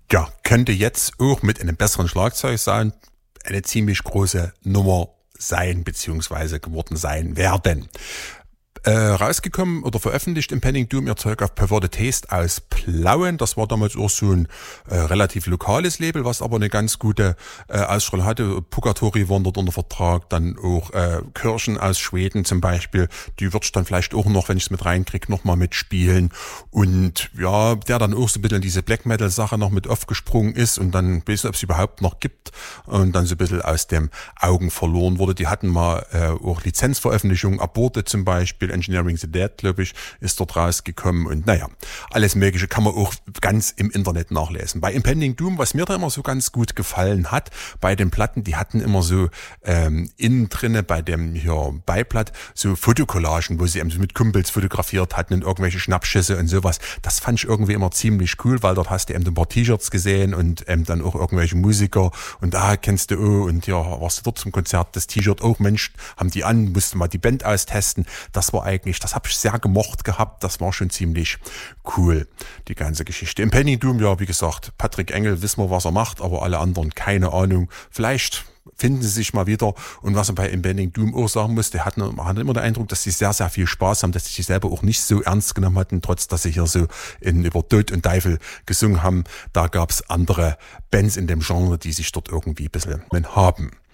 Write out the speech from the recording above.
Ja, könnte jetzt auch mit einem besseren Schlagzeugsound eine ziemlich große Nummer sein, beziehungsweise geworden sein werden. Rausgekommen oder veröffentlicht Impending Doom ihr Zeug auf Perverted Taste aus Plauen. Das war damals auch so ein relativ lokales Label, was aber eine ganz gute Ausstrahlung hatte. Purgatory waren dort unter Vertrag, dann auch Kirchen aus Schweden zum Beispiel. Die wird dann vielleicht auch noch, wenn ich es mit reinkriege, nochmal mitspielen. Und ja, der dann auch so ein bisschen in diese Black Metal Sache noch mit aufgesprungen ist und dann, weiß nicht, ob es überhaupt noch gibt, und dann so ein bisschen aus dem Augen verloren wurde. Die hatten mal auch Lizenzveröffentlichungen, Aborte zum Beispiel, Engineering the Dead, glaube ich, ist dort rausgekommen und naja, alles Mögliche kann man auch ganz im Internet nachlesen. Bei Impending Doom, was mir da immer so ganz gut gefallen hat, bei den Platten, die hatten immer so innen drinne bei dem hier Beiblatt so Fotocollagen, wo sie eben so mit Kumpels fotografiert hatten und irgendwelche Schnappschüsse und sowas. Das fand ich irgendwie immer ziemlich cool, weil dort hast du eben ein paar T-Shirts gesehen und dann auch irgendwelche Musiker und kennst du und ja, warst du dort zum Konzert, das T-Shirt, oh Mensch, haben die an, mussten mal die Band austesten. Das war eigentlich, das habe ich sehr gemocht gehabt, das war schon ziemlich cool, die ganze Geschichte. Impending Doom, ja, wie gesagt, Patrick Engel, wissen wir, was er macht, aber alle anderen, keine Ahnung. Vielleicht finden sie sich mal wieder. Und was man bei Impending Doom auch sagen muss, man hat immer den Eindruck, dass sie sehr, sehr viel Spaß haben, dass sie sich selber auch nicht so ernst genommen hatten, trotz dass sie hier so über Tod und Teufel gesungen haben. Da gab es andere Bands in dem Genre, die sich dort irgendwie ein bisschen haben.